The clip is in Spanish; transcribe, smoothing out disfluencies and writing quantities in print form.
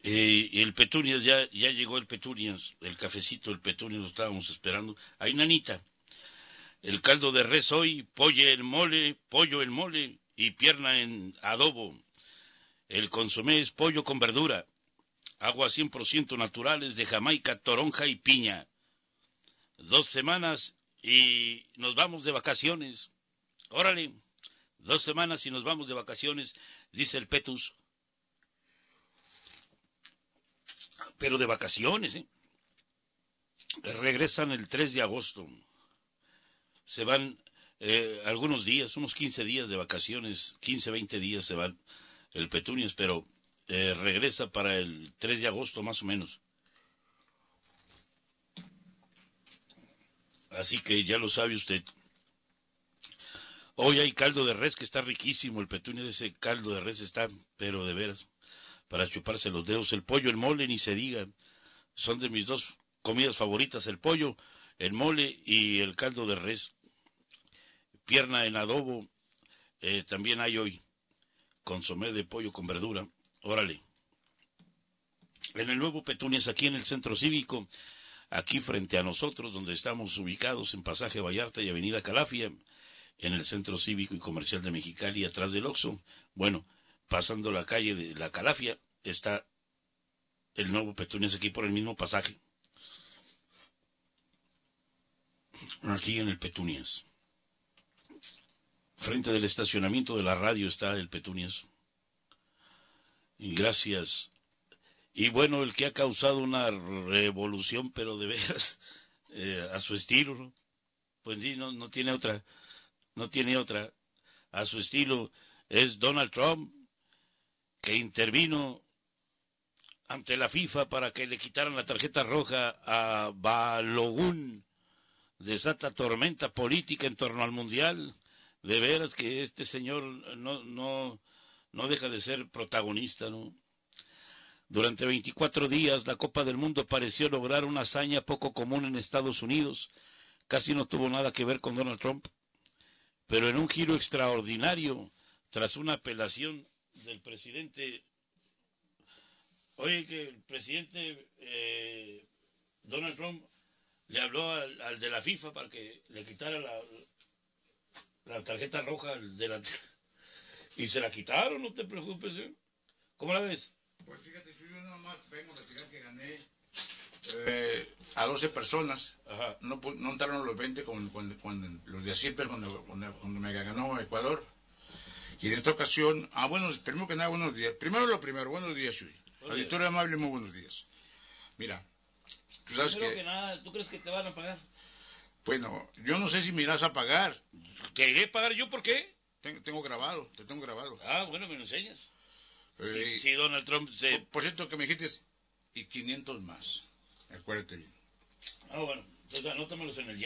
El Petunias, ya llegó el Petunias, el cafecito, el Petunias, lo estábamos esperando. Hay nanita. El caldo de res hoy, pollo en mole y pierna en adobo. El consomé es pollo con verdura. Aguas 100% naturales de Jamaica, toronja y piña. 2 semanas y nos vamos de vacaciones. Órale, 2 semanas y nos vamos de vacaciones, dice el Petus. Pero de vacaciones, ¿eh? Regresan el 3 de agosto. Se van algunos días, unos 15 días de vacaciones, 15, 20 días se van el Petunias, pero regresa para el 3 de agosto más o menos. Así que ya lo sabe usted. Hoy hay caldo de res que está riquísimo, el Petunias, ese caldo de res está, pero de veras, para chuparse los dedos. El pollo, el mole, ni se diga, son de mis 2 comidas favoritas, el pollo, el mole y el caldo de res. Pierna en adobo, también hay hoy, consomé de pollo con verdura, órale. En el nuevo Petunias, aquí en el Centro Cívico, aquí frente a nosotros, donde estamos ubicados en Pasaje Vallarta y Avenida Calafia, en el Centro Cívico y Comercial de Mexicali, atrás del Oxxo. Bueno, pasando la calle de la Calafia, está el nuevo Petunias aquí por el mismo pasaje. Aquí en el Petunias. Frente del estacionamiento de la radio está el Petunias. Y gracias. Y bueno, el que ha causado una revolución, pero de veras, a su estilo, ¿no? Pues sí, no tiene otra. No tiene otra. A su estilo es Donald Trump, que intervino ante la FIFA para que le quitaran la tarjeta roja a Balogun. Desata tormenta política en torno al Mundial. De veras que este señor no deja de ser protagonista, ¿no? Durante 24 días la Copa del Mundo pareció lograr una hazaña poco común en Estados Unidos. Casi no tuvo nada que ver con Donald Trump. Pero en un giro extraordinario, tras una apelación del presidente... Oye, que el presidente Donald Trump le habló al de la FIFA para que le quitara la tarjeta roja al delantero. Y se la quitaron, no te preocupes, ¿eh? ¿Cómo la ves? Pues fíjate, yo nada más vengo a platicar que gané a 12 personas. Ajá. No entraron los 20 cuando los de siempre, cuando me ganó Ecuador. Y en esta ocasión, bueno, primero que nada, buenos días. Primero, buenos días, Chuy. Auditorio amable, muy buenos días. Mira, tú sabes primero que nada, ¿tú crees que te van a pagar? Bueno, yo no sé si me irás a pagar. ¿Te iré a pagar yo? ¿Por qué? Te tengo grabado. Bueno, me lo enseñas. Sí, si Donald Trump se... Por cierto, que me dijiste, y 500 más. Acuérdate bien. Bueno, entonces anótamelos en el